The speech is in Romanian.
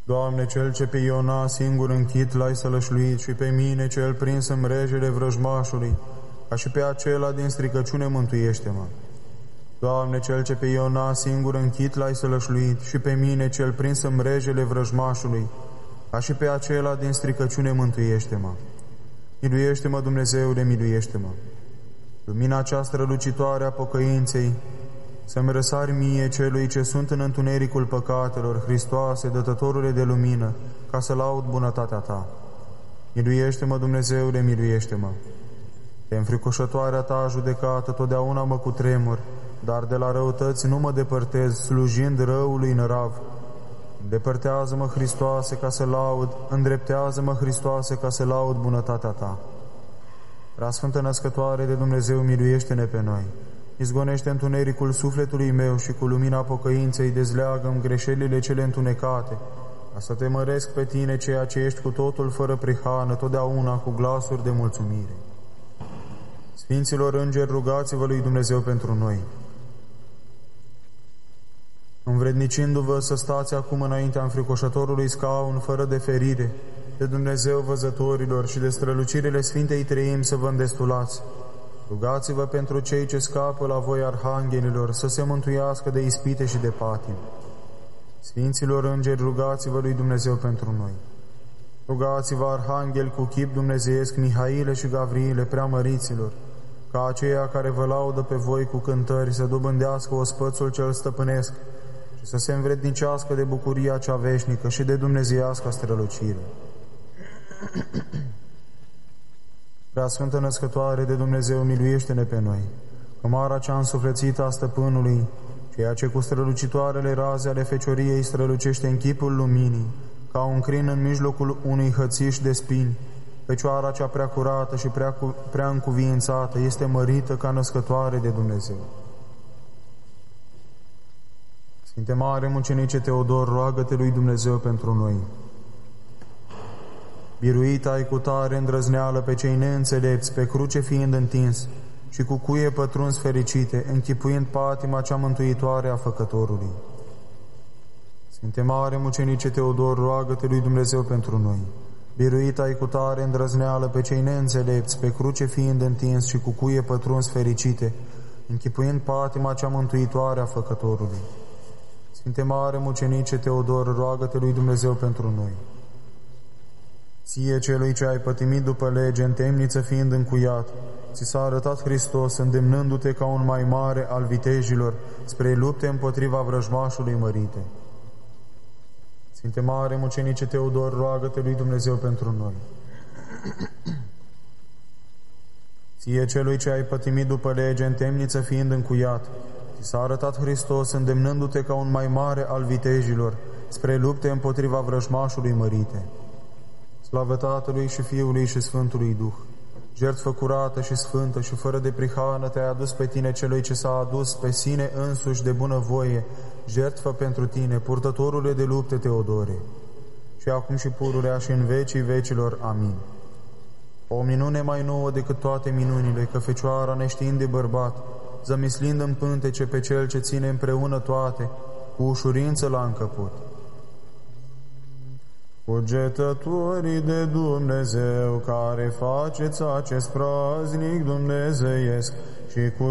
Doamne, Cel ce pe Iona singur închit l-ai sălășluit și pe mine, cel prins în mrejele vrăjmașului, ca și pe acela din stricăciune, mântuiește-mă. Doamne, Cel ce pe Iona singur închit l-ai sălășluit și pe mine, cel prins în mrejele vrăjmașului, ca și pe acela din stricăciune, mântuiește-mă. Miluiește-mă, Dumnezeule, miluiește-mă. Lumina cea strălucitoare a pocăinței să-mi răsari mie, celui ce sunt în întunericul păcatelor, Hristoase, dătătorule de lumină, ca să laud bunătatea Ta. Miluiește-mă, Dumnezeule, miluiește-mă. De înfricoșătoarea Ta judecată totdeauna mă cutremur, dar de la răutăți nu mă depărtez, slujind răului nărav. Îndepărtează-mă, Hristoase, ca să laud, îndreptează-mă, Hristoase, ca să laud bunătatea Ta. Preasfântă Născătoare de Dumnezeu, miluiește-ne pe noi. Izgonește întunericul sufletului meu și cu lumina pocăinței dezleagă-mi greșelile cele întunecate, ca să te măresc pe Tine, ceea ce ești cu totul fără prihană, totdeauna cu glasuri de mulțumire. Sfinților îngeri, rugați-vă lui Dumnezeu pentru noi. Învrednicindu-vă să stați acum înaintea înfricoșătorului scaun fără de ferire, de Dumnezeu văzătorilor și de strălucirile Sfintei Treimi să vă îndestulați. Rugați-vă pentru cei ce scapă la voi arhanghelilor să se mântuiască de ispite și de patim. Sfinților îngeri, rugați-vă lui Dumnezeu pentru noi. Rugați-vă, arhanghel cu chip dumnezeiesc, Mihaile și Gavriile, preamăriților, ca aceia care vă laudă pe voi cu cântări să dobândească ospățul cel stăpânesc și să se învrednicească de bucuria cea veșnică și de dumnezeiasca strălucire. Preasfântă Născătoare de Dumnezeu, miluiește-ne pe noi. Cămara cea însuflețită a Stăpânului, ceea ce cu strălucitoarele raze ale fecioriei strălucește în chipul luminii, ca un crin în mijlocul unui hățiș de spini, Fecioara cea prea curată și prea încuviințată este mărită ca Născătoare de Dumnezeu. Sfinte Mare Mucenice Teodor, roagă-te lui Dumnezeu pentru noi. Biruit ai cu tare îndrăzneală pe cei neînțelepți, pe cruce fiind întins, și cu cuie pătruns fericite, închipuind patima cea mântuitoare a Făcătorului. Sfinte Mare Mucenice Teodor, roagă-te lui Dumnezeu pentru noi. Biruit ai cu tare îndrăzneală pe cei neînțelepți, pe cruce fiind întins și cu cuie pătruns fericite, închipuind patima cea mântuitoare a Făcătorului. Sfinte Mare Mucenice Teodor, roagă-te lui Dumnezeu pentru noi. Ție, celui ce ai pătimit după lege, în temniță fiind încuiat, ți s-a arătat Hristos, îndemnându-te ca un mai mare al vitejilor spre lupte împotriva vrăjmașului mărite. Sfinte Mare Mucenice Teodor, roagă-te lui Dumnezeu pentru noi. Ție, celui ce ai pătimit după lege, în temniță fiind încuiat, ți s-a arătat Hristos, îndemnându-te ca un mai mare al vitejilor spre lupte împotriva vrăjmașului mărite. Slavă Tatălui și Fiului și Sfântului Duh, jertfă curată și sfântă și fără de prihană te-ai adus pe tine, celui ce s-a adus pe sine însuși de bunăvoie, jertfă pentru tine, purtătorule de lupte Teodore, și acum și pururea și în vecii vecilor. Amin. O minune mai nouă decât toate minunile, că Fecioara, neștiind de bărbat, zămislind în pântece pe cel ce ține împreună toate, cu ușurință l-a încăput. Cugetătorii de Dumnezeu, care faceți acest praznic dumnezeiesc și cu